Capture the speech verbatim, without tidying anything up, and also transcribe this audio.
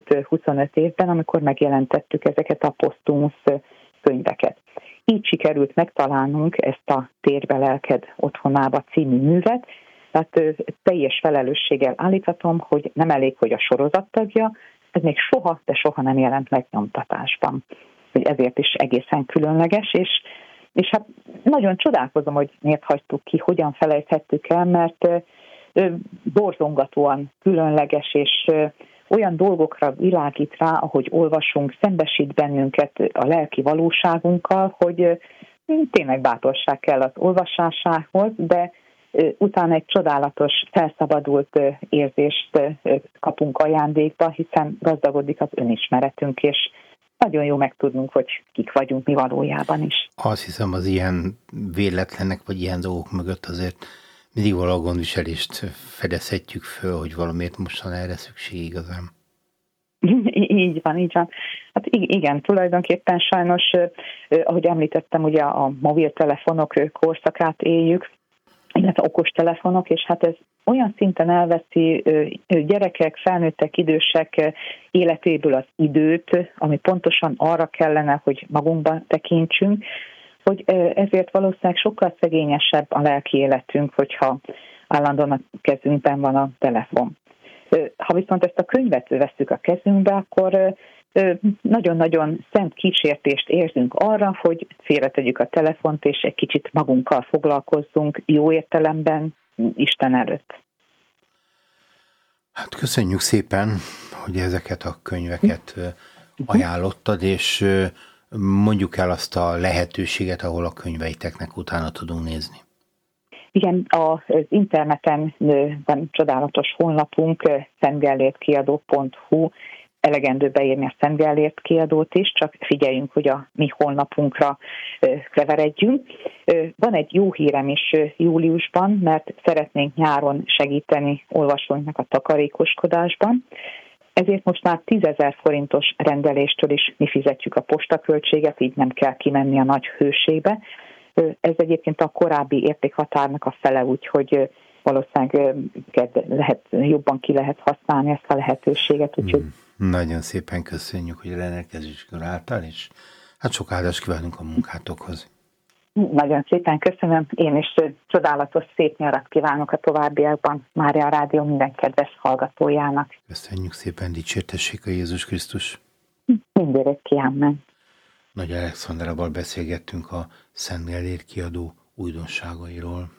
huszonöt évben, amikor megjelentettük ezeket a posztumusz könyveket. Így sikerült megtalálnunk ezt a Térbe lelked otthonába című művet, tehát teljes felelősséggel állíthatom, hogy nem elég, hogy a sorozat tagja, ez még soha, de soha nem jelent meg nyomtatásban. Hogy ezért is egészen különleges, és, és hát nagyon csodálkozom, hogy miért hagytuk ki, hogyan felejthettük el, mert borzongatóan különleges, és olyan dolgokra világít rá, ahogy olvasunk, szembesít bennünket a lelki valóságunkkal, hogy tényleg bátorság kell az olvasásához, de utána egy csodálatos, felszabadult érzést kapunk ajándékba, hiszen gazdagodik az önismeretünk, és nagyon jó megtudnunk, hogy kik vagyunk mi valójában is. Azt hiszem, az ilyen véletlenek, vagy ilyen dolgok mögött azért mindig valahol gondviselést fedezhetjük föl, hogy valamiért mostan erre szükség igazán. Így van, így van. Hát igen, tulajdonképpen sajnos, ahogy említettem, ugye a mobiltelefonok korszakát éljük, illetve okostelefonok, és hát ez olyan szinten elveszi gyerekek, felnőttek, idősek életéből az időt, ami pontosan arra kellene, hogy magunkba tekintsünk, hogy ezért valószínűleg sokkal szegényesebb a lelki életünk, hogyha állandóan a kezünkben van a telefon. Ha viszont ezt a könyvet vesszük a kezünkbe, akkor nagyon-nagyon szent kísértést érzünk arra, hogy félretegyük a telefont, és egy kicsit magunkkal foglalkozzunk jó értelemben Isten előtt. Hát köszönjük szépen, hogy ezeket a könyveket ajánlottad, és mondjuk el azt a lehetőséget, ahol a könyveiteknek utána tudunk nézni. Igen, az interneten van csodálatos honlapunk, szentgellértkiadó pont hu, elegendő beírni a Szent Gellért kiadót is, csak figyeljünk, hogy a mi honlapunkra keveredjünk. Van egy jó hírem is júliusban, mert szeretnénk nyáron segíteni olvasóinknak a takarékoskodásban. Ezért most már tízezer forintos rendeléstől is mi fizetjük a postaköltséget, így nem kell kimenni a nagy hőségbe. Ez egyébként a korábbi értékhatárnak a fele, úgyhogy valószínűleg lehet, jobban ki lehet használni ezt a lehetőséget. Úgyhogy... Mm, nagyon szépen köszönjük, hogy rendelkezésükre álltál, és hát sok áldást kívánunk a munkátokhoz. Nagyon szépen köszönöm. Én is csodálatos, szép nyarat kívánok a továbbiakban Mária Rádió minden kedves hallgatójának. Köszönjük szépen, dicsértessék a Jézus Krisztus. Mindörökké, amen. Nagy Alexandraval beszélgettünk a Szent Gellért kiadó újdonságairól.